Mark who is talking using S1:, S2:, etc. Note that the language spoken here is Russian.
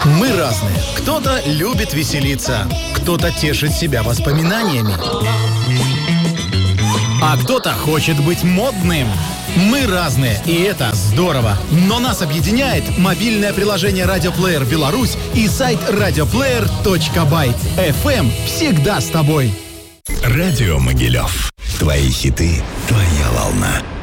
S1: Мы разные. Кто-то любит веселиться, кто-то тешит себя воспоминаниями, а кто-то хочет быть модным. Мы разные, и это здорово. Но нас объединяет мобильное приложение «Радиоплеер Беларусь» и сайт radioplayer.by. FM всегда с тобой.
S2: Радио Могилев. Твои хиты, твоя волна.